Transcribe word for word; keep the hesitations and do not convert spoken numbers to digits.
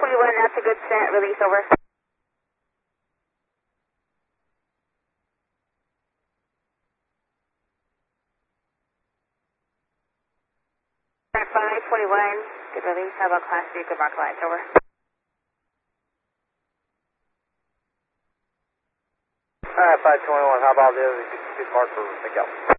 twenty-one, that's a good scent. Release over. five twenty-one, good release. How about class three, good mark lines, over. Alright, five twenty-one, how about the other good mark for pickup?